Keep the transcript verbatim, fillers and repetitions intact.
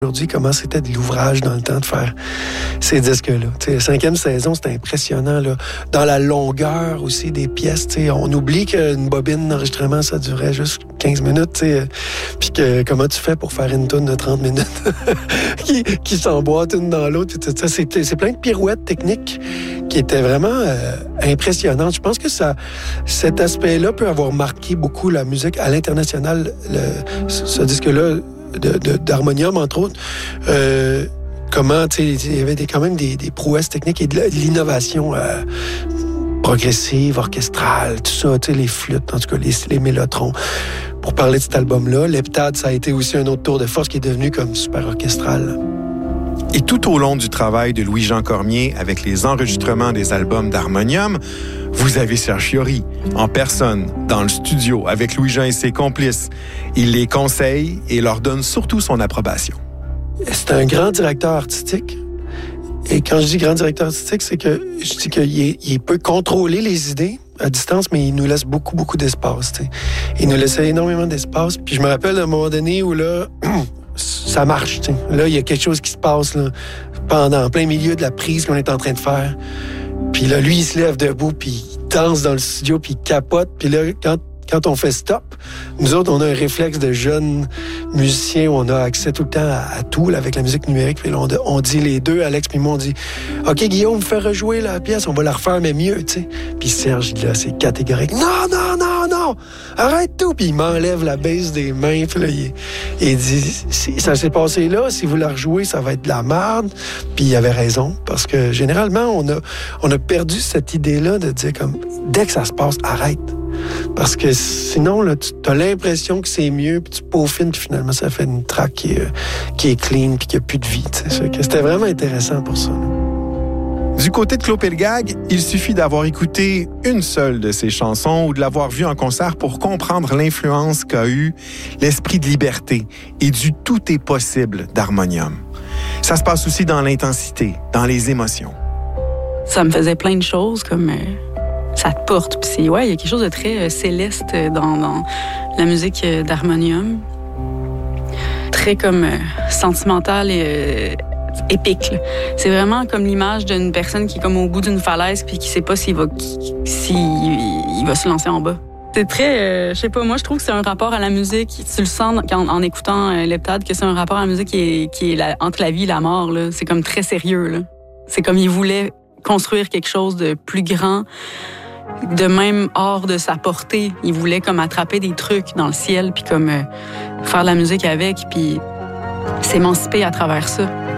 aujourd'hui, comment c'était de l'ouvrage dans le temps de faire ces disques-là. T'sais, la cinquième saison, c'était impressionnant. Là. Dans la longueur aussi des pièces, t'sais, on oublie qu'une bobine d'enregistrement, ça durait juste quinze minutes. T'sais, puis que comment tu fais pour faire une toune de trente minutes qui, qui s'emboîte une dans l'autre. C'est, c'est plein de pirouettes techniques qui étaient vraiment euh, impressionnantes. Je pense que ça, cet aspect-là peut avoir marqué beaucoup la musique à l'international. Le, ce disque-là, De, de, d'harmonium, entre autres. Euh, comment, tu sais, il y avait des, quand même des, des prouesses techniques et de, de l'innovation euh, progressive, orchestrale, tout ça, tu sais, les flûtes, en tout cas, les, les mélotrons. Pour parler de cet album-là, l'heptade, ça a été aussi un autre tour de force qui est devenu comme super orchestral. Et tout au long du travail de Louis-Jean Cormier avec les enregistrements des albums d'harmonium, vous avez Serge Fiori, en personne, dans le studio, avec Louis-Jean et ses complices. Il les conseille et leur donne surtout son approbation. C'est un grand directeur artistique. Et quand je dis grand directeur artistique, c'est que je dis qu'il est, il peut contrôler les idées à distance, mais il nous laisse beaucoup, beaucoup d'espace. T'sais. Il nous laissait énormément d'espace. Puis je me rappelle d'un moment donné où là... ça marche, t'sais. Là, il y a quelque chose qui se passe là, pendant, en plein milieu de la prise qu'on est en train de faire. Puis là, lui, il se lève debout, puis il danse dans le studio, puis il capote. Puis là, quand, quand on fait stop, nous autres, on a un réflexe de jeunes musiciens où on a accès tout le temps à, à tout, là, avec la musique numérique. Puis là, on, on dit les deux, Alex puis moi, on dit « OK, Guillaume, fais rejouer la pièce, on va la refaire, mais mieux, tu sais. » Puis Serge, là, c'est catégorique. « Non, non, non, non! Arrête tout! » Puis il m'enlève la base des mains, puis là, il, il dit « Ça s'est passé là, si vous la rejouez, ça va être de la merde. » Puis il avait raison, parce que généralement, on a, on a perdu cette idée-là de dire comme « Dès que ça se passe, arrête! » Parce que sinon, là, tu as l'impression que c'est mieux, puis tu peaufines, puis finalement, ça fait une track qui est, qui est clean, puis qui n'a plus de vie. C'était vraiment intéressant pour ça. Là. Du côté de Claude Pelgag, il suffit d'avoir écouté une seule de ses chansons ou de l'avoir vu en concert pour comprendre l'influence qu'a eu l'esprit de liberté et du « tout est possible » d'harmonium. Ça se passe aussi dans l'intensité, dans les émotions. Ça me faisait plein de choses, comme... Euh... ça te porte. Puis c'est, ouais, il y a quelque chose de très euh, céleste dans, dans la musique euh, d'harmonium. Très comme euh, sentimental et euh, épique. Là. C'est vraiment comme l'image d'une personne qui est comme au bout d'une falaise puis qui sait pas s'il va, s'il il va se lancer en bas. C'est très, euh, je sais pas, moi je trouve que c'est un rapport à la musique. Tu le sens en, en écoutant euh, l'heptade que c'est un rapport à la musique qui est, qui est la, entre la vie et la mort. Là. C'est comme très sérieux. Là. C'est comme il voulait construire quelque chose de plus grand, de même hors de sa portée. Il voulait comme attraper des trucs dans le ciel puis comme euh, faire de la musique avec puis s'émanciper à travers ça.